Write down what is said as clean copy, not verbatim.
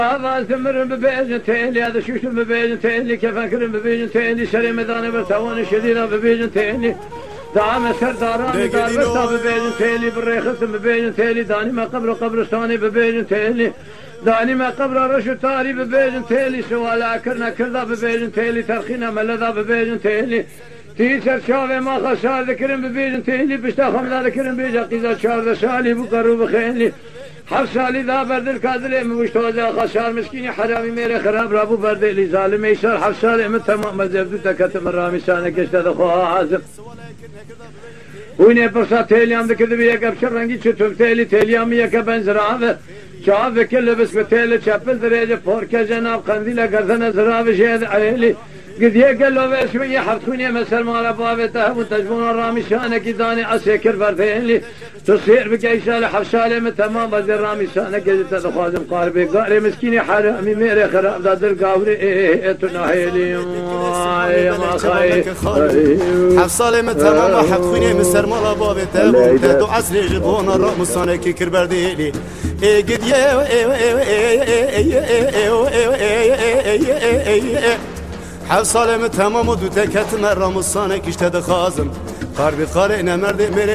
هذا ثمر ببيجن تيلي هذا شوش ببيجن تيلي كيف أكرم ببيجن تيلي سري مداني برتوان شديدة ببيجن تيلي دعم سرداران دار برتا ببيجن تيلي بالريخت ببيجن تيلي داني ما قبر قبرستاني ببيجن تيلي داني ما قبر رشو تاري ببيجن تيلي سوالا كرنا كردا ببيجن تيلي ترخينا ملذا ببيجن تيلي تيسر شافي ما خسار ذكرم ببيجن تيلي بشتا خمدا ذكرم بيجا قيزا شار سالي بقرو بخيلي حفصالي ذا برد الكادلي مشتوزا خسار مسكيني حرامي ميري خراب رابو برد لي ظالم يسار حفصالي من تمام مزبدو تكتم الرامي سانك اشتد خوها عازم ويني برصا تيليام ذكر بيك ابشر رنگي چطور تيليام يك بنزراوه شاف كل بس بتيل چپل درجه فوركه جناب قنديل گردن زراوه شهد عليلي قد يقل له بشوية حفتوني مسر مال بابته وتجبون الرامي شانك داني اسكر بردين تصير بكيسال حفصالي من تمام بدر رامي شانك تدخازم قاربي قاري مسكيني حرامي ميري خراب دادر قاوري تناهيلي يا ما خاي حفصالي من تمام حفتوني مسر مال بابته وتدو عسري جبون الرامي شانك كربرديلي قد حفصالي من تمام ودو تكت مرام الصانك اشتد خازم قاربي قارئنا مرد